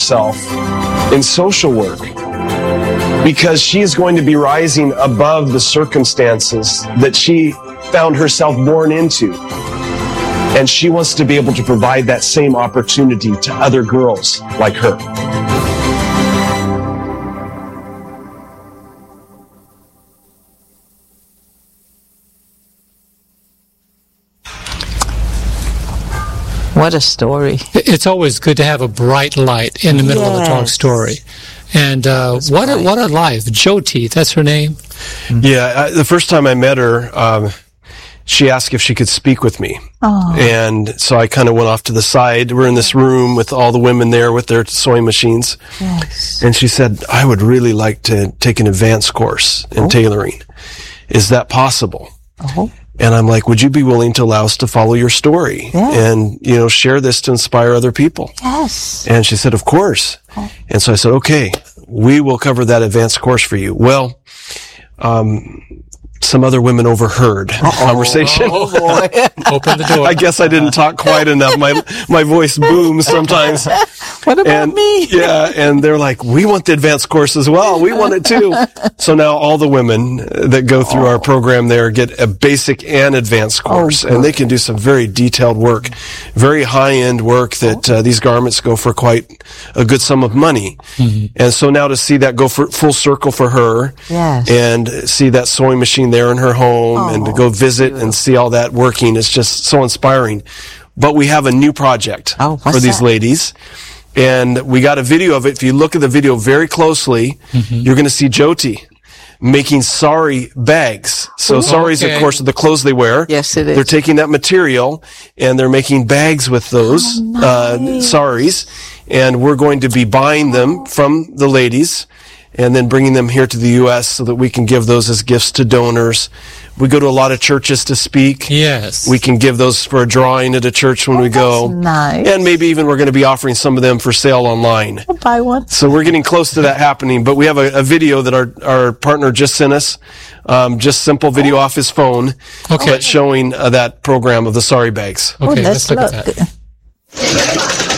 herself in social work because she is going to be rising above the circumstances that she found herself born into. And she wants to be able to provide that same opportunity to other girls like her. What a story. It's always good to have a bright light in the middle of a dark story. And what a life. Jyoti, that's her name? Yeah, the first time I met her, she asked if she could speak with me. Oh. And so I kind of went off to the side. We're in this room with all the women there with their sewing machines. Yes. And she said, I would really like to take an advanced course in tailoring. Is that possible? Oh. And I'm like, would you be willing to allow us to follow your story and, share this to inspire other people? Yes. And she said, of course. Oh. And so I said, okay, we will cover that advanced course for you. Well, some other women overheard the conversation. Oh, boy. Open the door. I guess I didn't talk quite enough. My voice booms sometimes. What about me? Yeah, and they're like, we want the advanced course as well. We want it too. So now all the women that go through our program there get a basic and advanced course, and they can do some very detailed work, very high-end work that these garments go for quite a good sum of money. Mm-hmm. And so now to see that go for full circle for her, and see that sewing machine there in her home, and to go visit and see all that working is just so inspiring. But we have a new project for these ladies. And we got a video of it. If you look at the video very closely, you're going to see Jyoti making sari bags. So saris, of course, are the clothes they wear. Yes, it is. They're taking that material and they're making bags with those saris. And we're going to be buying them from the ladies and then bringing them here to the U.S. so that we can give those as gifts to donors. We go to a lot of churches to speak. Yes. We can give those for a drawing at a church when we go. Nice. And maybe even we're going to be offering some of them for sale online. I'll buy one. So we're getting close to that happening. But we have a video that our partner just sent us. Just simple video off his phone. Okay. Showing that program of the sari bags. Okay, let's let's look at that.